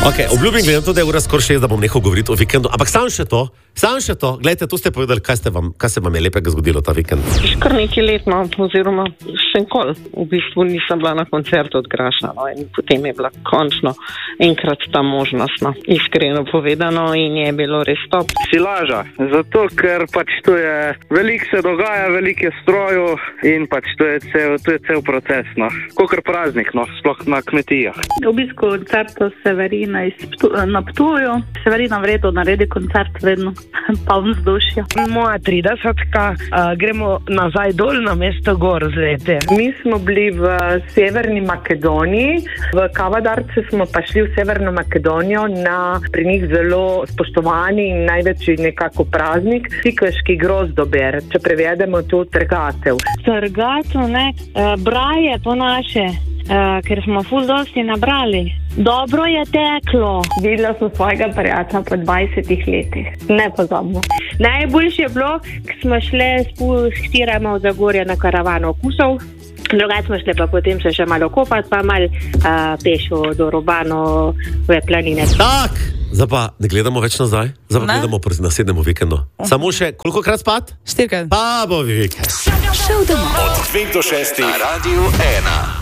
Okay, obljubim, glede na to, da je ura skoraj 6, da bom nehal govoriti o vikendu. Ampak samo še to. Glejte, tu ste povedali, kaj se vam je lepega zgodilo ta vikend. Kar nekaj let, oziroma še nikoli. V bistvu nisem bila na koncertu od Graša, in potem je bila končno enkrat ta možnost, iskreno povedano, in je bilo res top. Si laža, zato ker pač to je, veliko se dogaja, veliko je stroju in pač to je cel proces, kakor praznik, sploh na kmetijah. V bistvu koncertu Severina na Ptuju. Severina vredo naredi koncert vedno, poln vzdušja. Moja 30-ka, gremo nazaj dol na mesto gor zlete. Mi smo bili v Severni Makedoniji, v Kavadarce smo pa šli v Severno Makedonijo na pri njih zelo spoštovani in največji nekako praznik, Sikveški grozdober, če prevedemo to trgatev. Trgatev, braje po naše, ker smo ful dosti nabrali. Dobro je teklo. Videla sem svojega prijatelja po 20 letih. Nepozabno. Najboljše je bilo, ko smo šli s hčerama v Zagorje na karavano okusov. Drugače smo šli pa potem še malo kopati, pa malo pešo do Robanove planine. Tak! Zdaj pa ne gledamo več nazaj, zdaj pa gledamo proti naslednjemu vikendu. Samo še, kolikokrat spat? 4. Pa bo vikend. Od 2 do 6 na Radiu 1.